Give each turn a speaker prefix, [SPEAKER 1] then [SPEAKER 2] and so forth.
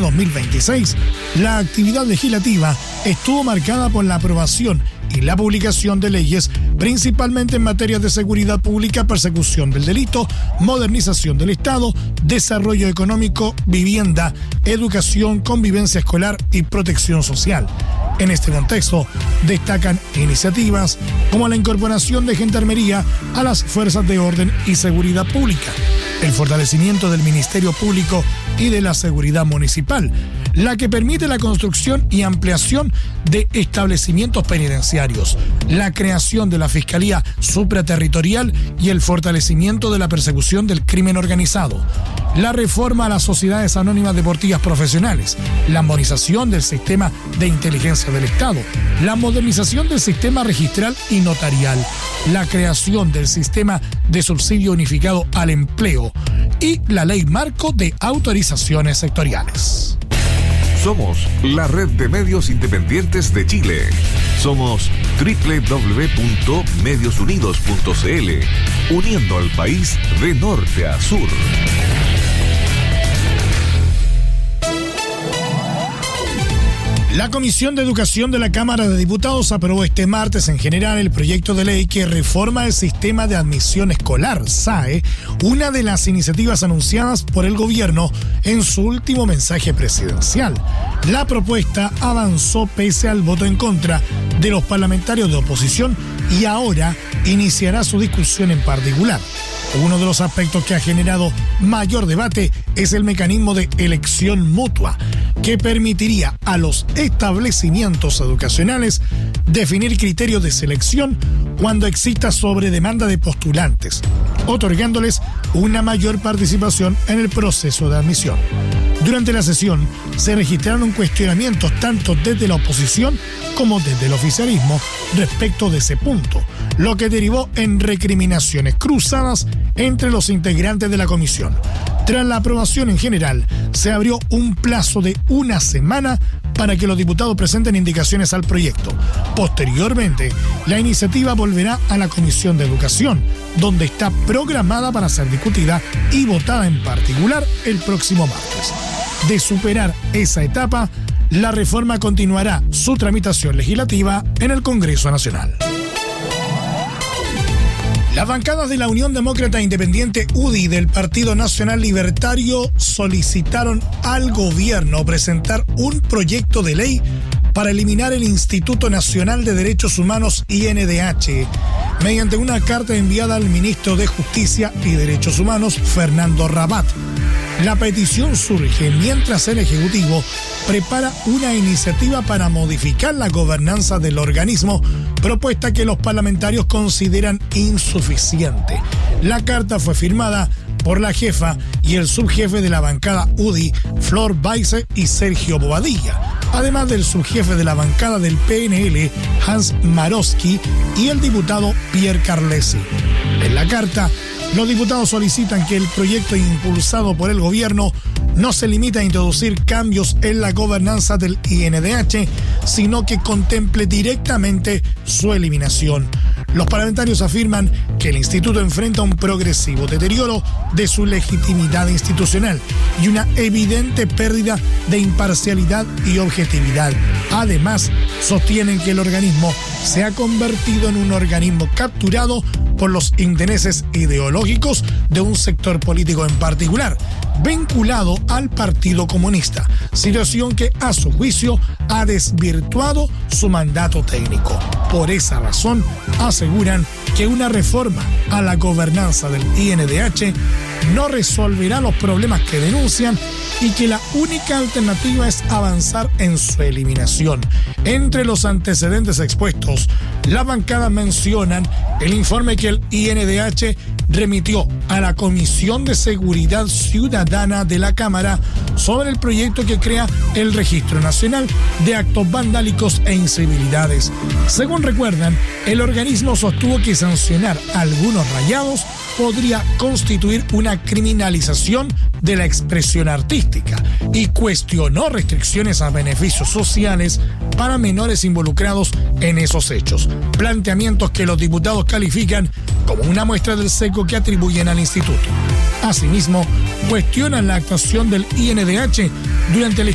[SPEAKER 1] 2026, la actividad legislativa estuvo marcada por la aprobación y la publicación de leyes, principalmente en materia de seguridad pública, persecución del delito, modernización del Estado, desarrollo económico, vivienda, educación, convivencia escolar y protección social. En este contexto, destacan iniciativas como la incorporación de gendarmería a las fuerzas de orden y seguridad pública, el fortalecimiento del Ministerio Público y de la Seguridad Municipal, la que permite la construcción y ampliación de establecimientos penitenciarios, la creación de la Fiscalía Supraterritorial y el fortalecimiento de la persecución del crimen organizado, la reforma a las sociedades anónimas deportivas profesionales, la armonización del sistema de inteligencia del Estado, la modernización del sistema registral y notarial, la creación del sistema de subsidio unificado al empleo y la ley marco de autorizaciones sectoriales.
[SPEAKER 2] Somos la red de medios independientes de Chile. Somos www.mediosunidos.cl, uniendo al país de norte a sur.
[SPEAKER 1] La Comisión de Educación de la Cámara de Diputados aprobó este martes en general el proyecto de ley que reforma el sistema de admisión escolar, SAE, una de las iniciativas anunciadas por el gobierno en su último mensaje presidencial. La propuesta avanzó pese al voto en contra de los parlamentarios de oposición y ahora iniciará su discusión en particular. Uno de los aspectos que ha generado mayor debate es el mecanismo de elección mutua, que permitiría a los establecimientos educacionales definir criterios de selección cuando exista sobredemanda de postulantes, otorgándoles una mayor participación en el proceso de admisión. Durante la sesión se registraron cuestionamientos tanto desde la oposición como desde el oficialismo respecto de ese punto, lo que derivó en recriminaciones cruzadas entre los integrantes de la comisión. Tras la aprobación en general, se abrió un plazo de una semana para que los diputados presenten indicaciones al proyecto. Posteriormente, la iniciativa volverá a la Comisión de Educación, donde está programada para ser discutida y votada en particular el próximo martes. De superar esa etapa, la reforma continuará su tramitación legislativa en el Congreso Nacional. Las bancadas de la Unión Demócrata Independiente UDI del Partido Nacional Libertario solicitaron al gobierno presentar un proyecto de ley para eliminar el Instituto Nacional de Derechos Humanos INDH, mediante una carta enviada al ministro de Justicia y Derechos Humanos, Fernando Rabat. La petición surge mientras el Ejecutivo prepara una iniciativa para modificar la gobernanza del organismo, propuesta que los parlamentarios consideran insuficiente. La carta fue firmada por la jefa y el subjefe de la bancada UDI, Flor Baise y Sergio Bobadilla, además del subjefe de la bancada del PNL, Hans Marowski, y el diputado Pierre Carlesi. En la carta, los diputados solicitan que el proyecto impulsado por el gobierno no se limite a introducir cambios en la gobernanza del INDH, sino que contemple directamente su eliminación. Los parlamentarios afirman que el instituto enfrenta un progresivo deterioro de su legitimidad institucional y una evidente pérdida de imparcialidad y objetividad. Además, sostienen que el organismo se ha convertido en un organismo capturado por los intereses ideológicos de un sector político en particular, vinculado al Partido Comunista, situación que a su juicio ha desvirtuado su mandato técnico. Por esa razón, aseguran que una reforma a la gobernanza del INDH no resolverá los problemas que denuncian y que la única alternativa es avanzar en su eliminación. Entre los antecedentes expuestos, las bancadas mencionan el informe que el INDH remitió a la Comisión de Seguridad Ciudadana de la Cámara sobre el proyecto que crea el Registro Nacional de Actos Vandálicos e Incivilidades. Según recuerdan, el organismo sostuvo que sancionar a algunos rayados podría constituir una criminalización de la expresión artística y cuestionó restricciones a beneficios sociales para menores involucrados en esos hechos. Planteamientos que los diputados califican como una muestra del seco que atribuyen al instituto. Asimismo, cuestionan la actuación del INDH durante el